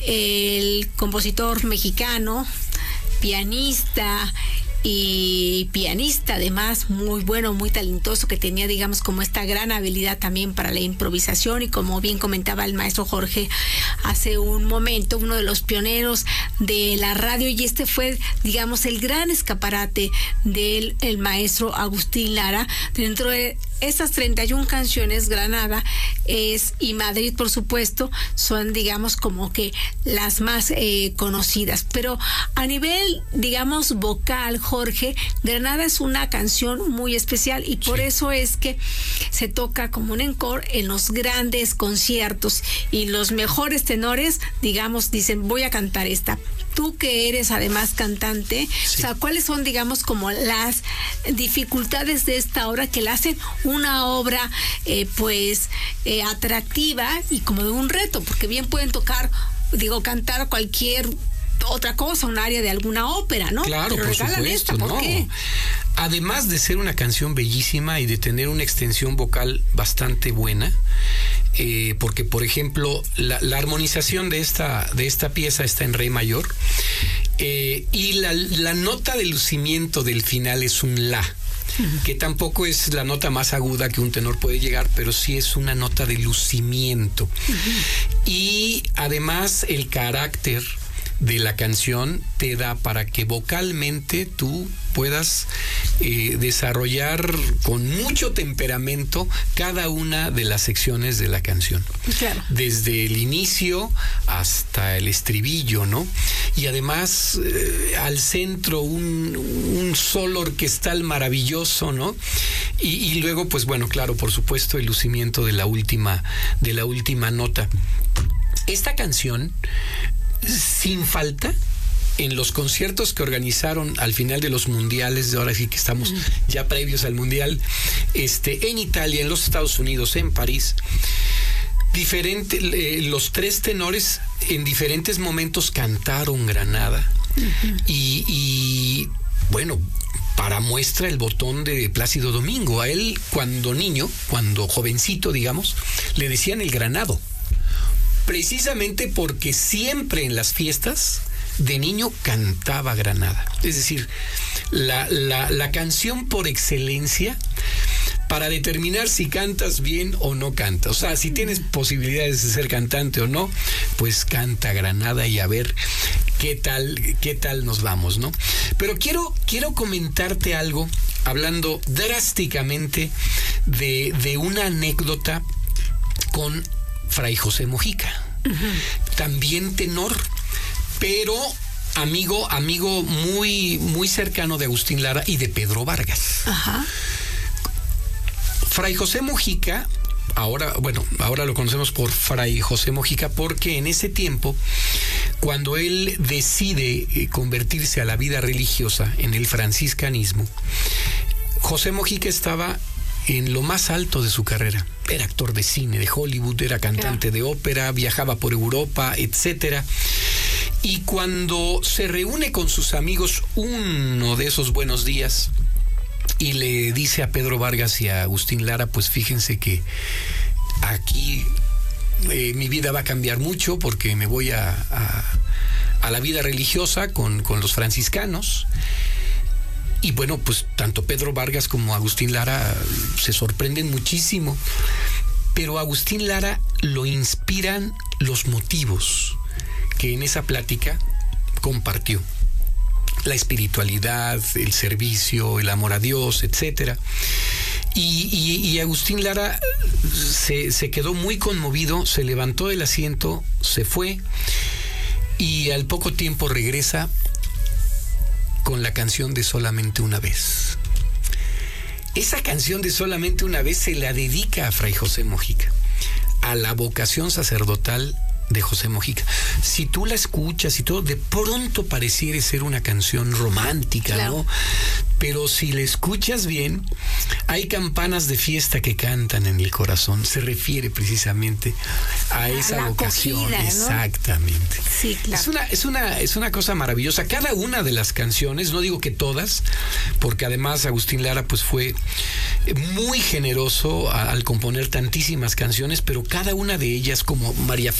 el compositor mexicano, pianista además, muy bueno, muy talentoso, que tenía, digamos, como esta gran habilidad también para la improvisación, y como bien comentaba el maestro Jorge hace un momento, uno de los pioneros de la radio, y este fue, digamos, el gran escaparate del maestro Agustín Lara. Dentro de estas 31 canciones, Granada y Madrid, por supuesto, son, digamos, como que las más conocidas. Pero a nivel, digamos, vocal, Jorge, Granada es una canción muy especial, y por eso es que se toca como un encore en los grandes conciertos, y los mejores tenores, digamos, dicen, voy a cantar esta. Tú, que eres además cantante, o sea, ¿cuáles son, digamos, como las dificultades de esta obra que la hacen una obra atractiva y como de un reto? Porque bien pueden cantar cualquier otra cosa, un área de alguna ópera, ¿no? Claro, pero por regalan supuesto, esta, ¿por qué? Además de ser una canción bellísima y de tener una extensión vocal bastante buena, porque, por ejemplo, la armonización de esta pieza está en re mayor, y la nota de lucimiento del final es un la, que tampoco es la nota más aguda que un tenor puede llegar, pero sí es una nota de lucimiento. Y además el carácter de la canción te da para que vocalmente tú puedas desarrollar con mucho temperamento cada una de las secciones de la canción. Claro. Desde el inicio hasta el estribillo, ¿no? Y además al centro un solo orquestal maravilloso, ¿no? Y luego, pues bueno, claro, por supuesto, el lucimiento de la última nota. Esta canción, sin falta, en los conciertos que organizaron al final de los mundiales, ahora sí que estamos ya previos al mundial, en Italia, en los Estados Unidos, en París, los tres tenores en diferentes momentos cantaron Granada. Y bueno, para muestra el botón de Plácido Domingo. A él, cuando jovencito, digamos, le decían el Granado, precisamente porque siempre en las fiestas de niño cantaba Granada. Es decir, la canción por excelencia para determinar si cantas bien o no cantas. O sea, si tienes posibilidades de ser cantante o no, pues canta Granada y a ver qué tal nos vamos, ¿no? Pero quiero comentarte algo, hablando drásticamente de una anécdota con Fray José Mojica, también tenor, pero amigo muy, muy cercano de Agustín Lara y de Pedro Vargas. Fray José Mojica, ahora lo conocemos por Fray José Mojica, porque en ese tiempo, cuando él decide convertirse a la vida religiosa en el franciscanismo, José Mojica estaba en lo más alto de su carrera. Era actor de cine, de Hollywood, era cantante de ópera, viajaba por Europa, etcétera. Y cuando se reúne con sus amigos uno de esos buenos días y le dice a Pedro Vargas y a Agustín Lara, pues fíjense que aquí mi vida va a cambiar mucho porque me voy a la vida religiosa con los franciscanos. Y bueno, pues tanto Pedro Vargas como Agustín Lara se sorprenden muchísimo, pero a Agustín Lara lo inspiran los motivos que en esa plática compartió: la espiritualidad, el servicio, el amor a Dios, etcétera. Y Agustín Lara se quedó muy conmovido, se levantó del asiento, se fue, y al poco tiempo regresa con la canción de Solamente una vez. Esa canción de Solamente una vez se la dedica a Fray José Mojica, a la vocación sacerdotal de José Mojica. Si tú la escuchas y todo, de pronto pareciera ser una canción romántica, claro, ¿no? Pero si la escuchas bien, hay campanas de fiesta que cantan en el corazón. Se refiere precisamente a esa vocación. Acogida, ¿no? Exactamente. Sí, claro. Es una cosa maravillosa. Cada una de las canciones, no digo que todas, porque además Agustín Lara pues fue muy generoso al componer tantísimas canciones, pero cada una de ellas, como María